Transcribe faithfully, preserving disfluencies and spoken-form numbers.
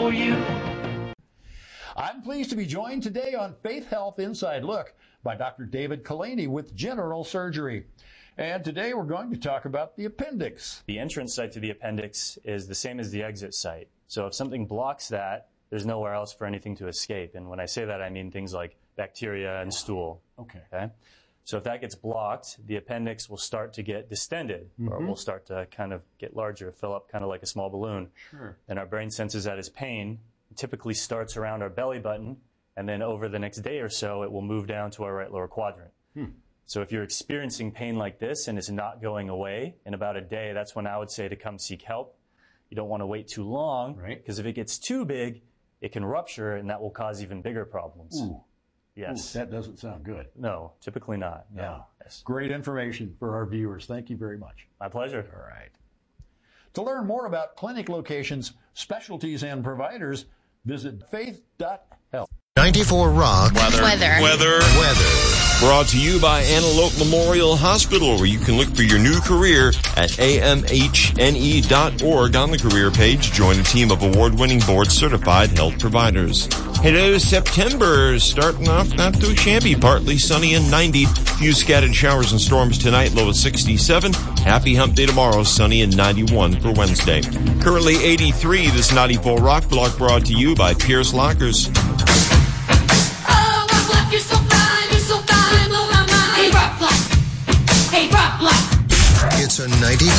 for you. I'm pleased to be joined today on Faith Health Inside Look by Doctor David Kalani with General Surgery. And today we're going to talk about the appendix. The entrance site to the appendix is the same as the exit site. So if something blocks that, there's nowhere else for anything to escape. And when I say that, I mean things like bacteria and stool. Okay. Okay. So if that gets blocked, the appendix will start to get distended, mm-hmm. or will start to kind of get larger, fill up kind of like a small balloon. Sure. And our brain senses that as pain. It typically starts around our belly button, and then over the next day or so, it will move down to our right lower quadrant. Hmm. So if you're experiencing pain like this and it's not going away in about a day, that's when I would say to come seek help. You don't want to wait too long, right? Because if it gets too big, it can rupture, and that will cause even bigger problems. Ooh. Yes. Ooh, that doesn't sound good. No, typically not. No. no. Yes. Great information for our viewers. Thank you very much. My pleasure. All right. To learn more about clinic locations, specialties, and providers, visit faith dot health. ninety-four Rock. Weather. Weather. Weather. Weather. Brought to you by Antelope Memorial Hospital, where you can look for your new career at A M H N E dot org on the career page. Join a team of award-winning board-certified health providers. Hello, September. Starting off not too shabby. Partly sunny and ninety. Few scattered showers and storms tonight, low at sixty-seven. Happy hump day tomorrow, sunny and ninety-one for Wednesday. Currently eighty-three. This ninety-four Rock Block brought to you by Pierce Lockers. You're so fine, you're so fine, blow my mind. Hey, Rock Block. Hey, Rock Block. It's a ninety